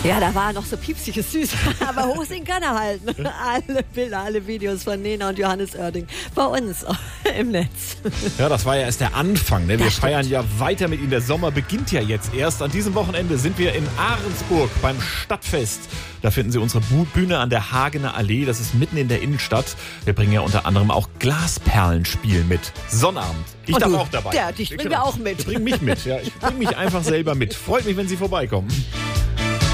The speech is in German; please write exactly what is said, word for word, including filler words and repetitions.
Ja, da war noch so piepsiges Süß, aber hochsingen kann er halt. Ne? Alle Bilder, alle Videos von Nena und Johannes Oerding bei uns im Netz. Ja, das war ja erst der Anfang. Ne? Wir Das feiern stimmt. ja weiter mit Ihnen. Der Sommer beginnt ja jetzt erst. An diesem Wochenende sind wir in Ahrensburg beim Stadtfest. Da finden Sie unsere Bu- Bühne an der Hagener Allee. Das ist mitten in der Innenstadt. Wir bringen ja unter anderem auch Glasperlenspiel mit. Sonnabend. Ich Und darf du, auch dabei. ja, dich bringen wir auch mit. Ich bring mich mit. Ja, ich bring mich einfach selber mit. Freut mich, wenn Sie vorbeikommen.